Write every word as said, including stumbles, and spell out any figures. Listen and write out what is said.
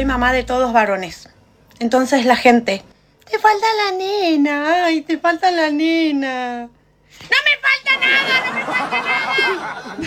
soy mamá de todos varones. Entonces la gente, te falta la nena, ay, te falta la nena. ¡No me falta nada, no me falta nada!